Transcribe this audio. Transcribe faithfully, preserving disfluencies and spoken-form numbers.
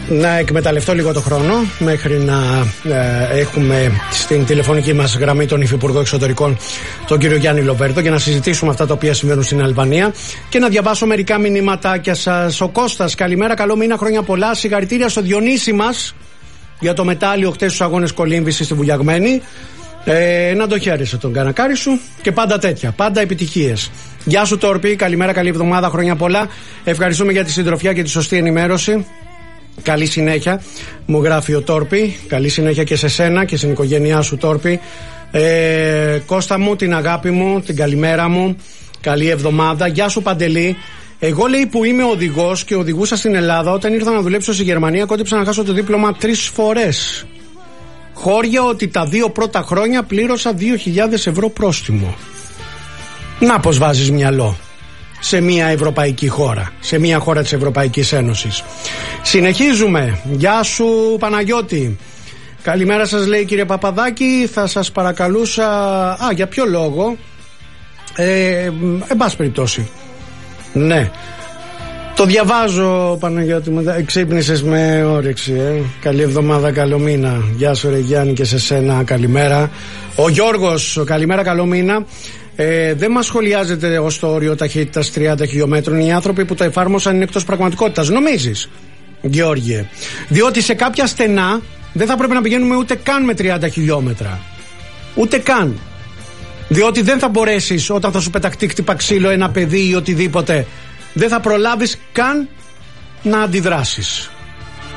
Να εκμεταλλευτώ λίγο το χρόνο μέχρι να ε, έχουμε στην τηλεφωνική μας γραμμή τον Υφυπουργό Εξωτερικών, τον κύριο Γιάννη Λοβέρδο, για να συζητήσουμε αυτά τα οποία συμβαίνουν στην Αλβανία και να διαβάσω μερικά μηνύματάκια σας. Ο Κώστας, καλημέρα, καλό μήνα, χρόνια πολλά. Συγχαρητήρια στο Διονύση μας για το μετάλλιο χτες στους αγώνες κολύμβησης στη Βουλιαγμένη. Ε, να το χαίρεσαι τον κανακάρι σου και πάντα τέτοια, πάντα επιτυχίες. Γεια σου Τόρπη, καλημέρα, καλή εβδομάδα, χρόνια πολλά. Ευχαριστούμε για τη συντροφιά και τη σωστή ενημέρωση. Καλή συνέχεια, μου γράφει ο Τόρπη. Καλή συνέχεια και σε σένα και στην οικογένειά σου, Τόρπη. ε, Κώστα μου, την αγάπη μου, την καλημέρα μου. Καλή εβδομάδα. Γεια σου Παντελή. Εγώ, λέει, που είμαι οδηγός και οδηγούσα στην Ελλάδα, όταν ήρθα να δουλέψω στη Γερμανία, κόντεψα να χάσω το δίπλωμα τρεις φορές. Χώρια ότι τα δύο πρώτα χρόνια πλήρωσα δύο χιλιάδες ευρώ πρόστιμο. Να πως βάζεις μυαλό σε μια ευρωπαϊκή χώρα, σε μια χώρα της Ευρωπαϊκής Ένωσης. Συνεχίζουμε. Γεια σου Παναγιώτη. Καλημέρα σας, λέει, κύριε Παπαδάκη. Θα σας παρακαλούσα... Α, για ποιο λόγο? Ε, εν πάση περιπτώσει. Ναι. Το διαβάζω, Παναγιώτη μου. Ξύπνησες με όρεξη, ε. Καλή εβδομάδα, καλό μήνα. Γεια σου ρε Γιάννη και σε σένα, καλημέρα. Ο Γιώργος, καλημέρα, καλό μήνα. Ε, δεν μας σχολιάζεται ως το όριο ταχύτητας τριάντα χιλιόμετρων. Οι άνθρωποι που το εφάρμοσαν είναι εκτός πραγματικότητας. Νομίζεις, Γεώργιε? Διότι σε κάποια στενά δεν θα πρέπει να πηγαίνουμε ούτε καν με τριάντα χιλιόμετρα. Ούτε καν. Διότι δεν θα μπορέσεις, όταν θα σου πεταχτεί χτύπα ξύλο ένα παιδί ή οτιδήποτε, δεν θα προλάβεις καν να αντιδράσεις.